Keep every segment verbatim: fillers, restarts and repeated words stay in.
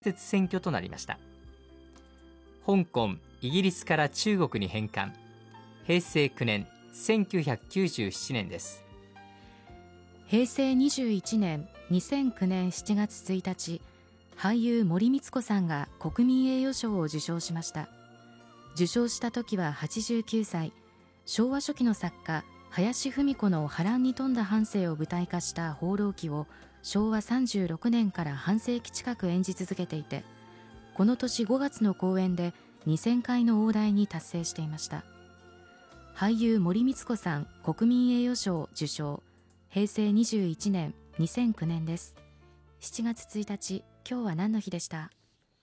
絶選挙となりました。香港、イギリスから中国に返還、へいせいきゅうねんせんきゅうひゃくきゅうじゅうななねんです。 へいせいにじゅういちねんにせんきゅうねんしちがつついたち、俳優森光子さんが国民栄誉賞を受賞しました。受賞した時ははちじゅうきゅうさい、昭和初期の作家林芙美子の波乱に富んだ半生を舞台化した放浪記をしょうわさんじゅうろくねんから半世紀近く演じ続けていて、この年ごがつの公演でにせんかいの大台に達成していました。俳優森光子さん国民栄誉賞受賞、へいせいにじゅういちねんにせんきゅうねんです。しちがつついたち、今日は何の日でした？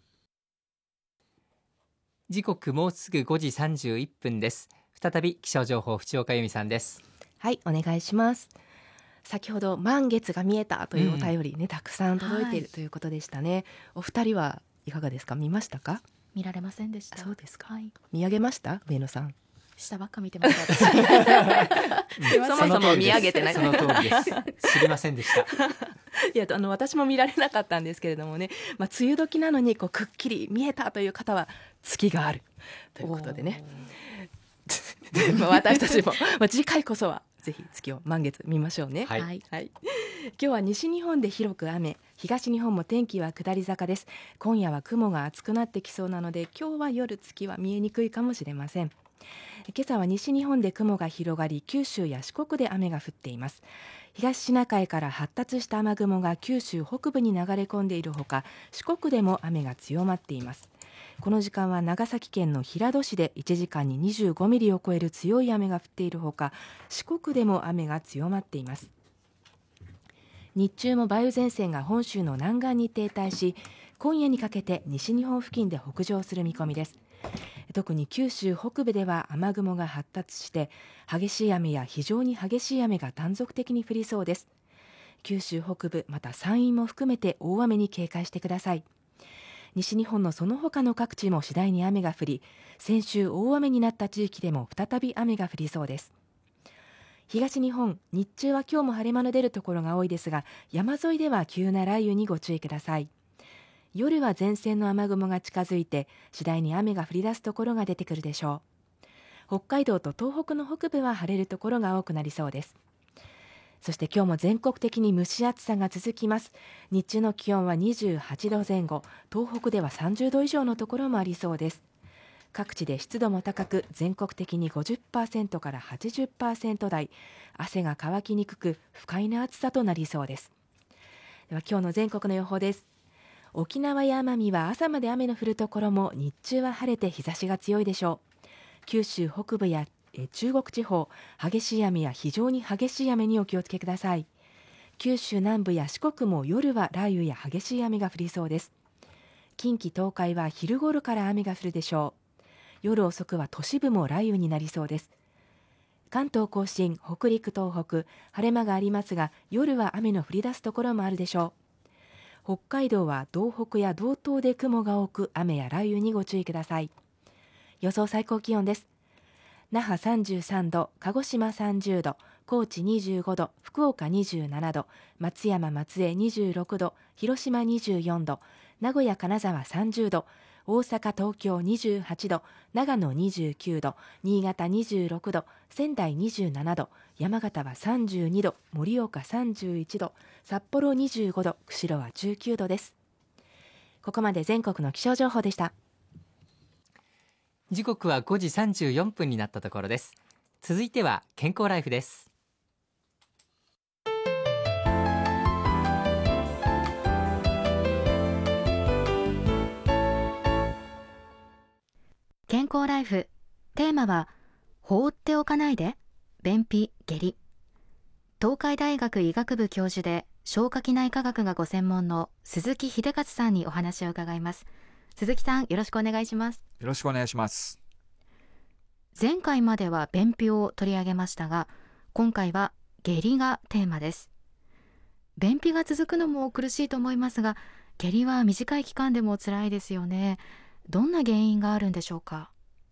時刻もうすぐごじさんじゅういっぷんです。再び気象情報、淵岡由美さんです。 はい、お願いします。先ほど満月が見えたというお便りね、うん、たくさん届いている、はい、ということでしたね。お二人はいかがですか？見ましたか？ 見られませんでした。 そうですか、 はい、 見上げました？上野さん下ばっか見てましたそもそも見上げてない。 その通りです知りませんでしたいや、あの私も見られなかったんですけれどもね、まあ、梅雨時なのにこうくっきり見えたという方は月があるということでねまあ私たちも、まあ、次回こそはぜひ月を満月見ましょうね。 はい、 はい、今日は西日本で広く雨、東日本も天気は下り坂です。今夜は雲が厚くなってきそうなので、今日は夜月は見えにくいかもしれません。今朝は西日本で雲が広がり、九州や四国で雨が降っています。東シナ海から発達した雨雲が九州北部に流れ込んでいるほか、四国でも雨が強まっています。この時間は長崎県の平戸市でいちじかんににじゅうごミリを超える強い雨が降っているほか、四国でも雨が強まっています。日中も梅雨前線が本州の南岸に停滞し、今夜にかけて西日本付近で北上する見込みです。特に九州北部では雨雲が発達して激しい雨や非常に激しい雨が断続的に降りそうです。九州北部また山陰も含めて大雨に警戒してください。西日本のその他の各地も次第に雨が降り、先週大雨になった地域でも再び雨が降りそうです。東日本、日中は今日も晴れ間の出るところが多いですが、山沿いでは急な雷雨にご注意ください。夜は前線の雨雲が近づいて次第に雨が降り出すところが出てくるでしょう。北海道と東北の北部は晴れるところが多くなりそうです。そして今日も全国的に蒸し暑さが続きます。日中の気温はにじゅうはちどぜん後、東北ではさんじゅうど以上のところもありそうです。各地で湿度も高く、全国的に ごじゅっパーセント から はちじゅっパーセント 台、汗が乾きにくく不快な暑さとなりそうです。では今日の全国の予報です。沖縄や奄美は朝まで雨の降るところも日中は晴れて日差しが強いでしょう。九州北部や中国地方、激しい雨や非常に激しい雨にお気をつけください。九州南部や四国も夜は雷雨や激しい雨が降りそうです。近畿東海は昼頃から雨が降るでしょう。夜遅くは都市部も雷雨になりそうです。関東甲信、北陸、東北、晴れ間がありますが、夜は雨の降り出すところもあるでしょう。北海道は道北や道東で雲が多く、雨や雷雨にご注意ください。予想最高気温です。那覇さんじゅうさんど、鹿児島さんじゅうど、高知にじゅうごど、福岡にじゅうななど、松山松江にじゅうろくど、広島にじゅうよんど、名古屋金沢さんじゅうど、大阪東京にじゅうはちど、長野にじゅうきゅうど、新潟にじゅうろくど、仙台にじゅうななど、山形はさんじゅうにど、盛岡さんじゅういちど、札幌にじゅうごど、釧路はじゅうきゅうどです。ここまで全国の気象情報でした。 時刻はごじさんじゅうよんぷんになったところです。続いては健康ライフです。 健康ライフ、テーマは放っておかないで便秘下痢。東海大学医学部教授で消化器内科学がご専門の鈴木秀勝さんにお話を伺います。鈴木さん、よろしくお願いします。 よろしくお願いします。 前回までは便秘を取り上げましたが、今回は下痢がテーマです。便秘が続くのも苦しいと思いますが、下痢は短い期間でも辛いですよね。どんな原因があるんでしょうか？